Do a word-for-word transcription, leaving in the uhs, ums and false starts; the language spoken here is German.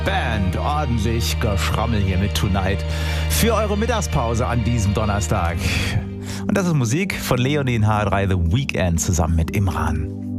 Band, ordentlich Geschrammel hier mit Tonight für eure Mittagspause an diesem Donnerstag. Und das ist Musik von Leonie in H drei The Weekend zusammen mit Imran.